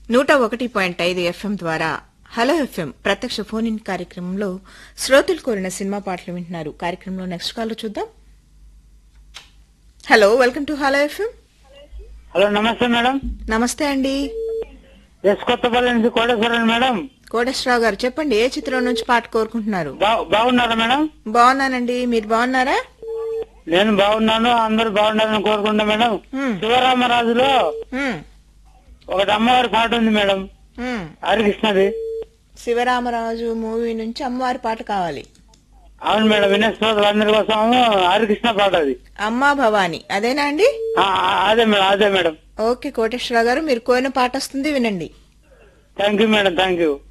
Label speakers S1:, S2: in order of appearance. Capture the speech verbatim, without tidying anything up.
S1: నూట ఒకటి పాయింట్ ఐదు ఎఫ్ఎం ద్వారా హలో ఎఫ్ఎం ప్రత్యక్ష ఫోన్ ఇన్ కార్యక్రమంలో శ్రోతలు కోరిన సినిమా పాటలు వింటున్నారు. కార్యక్రమంలో నెక్స్ట్ కాల్ చూద్దాం. Hello, welcome to hello FM.
S2: Hello, నమస్తే మేడం.
S1: నమస్తే అండి.
S2: ఎస్ కొత్తపల్లి నుంచి కోటేశ్వరరావు మేడం.
S1: కోటేశ్వరరావు గారు చెప్పండి, ఏ చిత్రం నుంచి పాట కోరుకుంటున్నారు?
S2: బా- బాగున్నారా మేడం?
S1: బాగున్నానండి, మీరు బాగున్నారా?
S2: నేను బాగున్నాను, అందరూ బాగున్నారని కోరుకుంటా మేడం.
S1: హ్మ్.
S2: శివరామరాజులో
S1: హ్మ్.
S2: ఒకటి అమ్మవారి పాట ఉంది మేడం,
S1: హ్మ్.
S2: హరికృష్ణది.
S1: శివరామరాజు మూవీ నుంచి అమ్మవారి పాట కావాలి.
S2: అవును మేడం, వినే శ్రోతలందరి కోసం హరికృష్ణ పాట అది.
S1: అమ్మా భవాని అదేనా అండి?
S2: ఆ, ఆ, అదే మేడం, అదే మేడం.
S1: ఓకే కోటేశ్వరరావు గారు, మీరు కోరిన పాట వస్తుంది, వినండి.
S2: Thank you madam, thank you.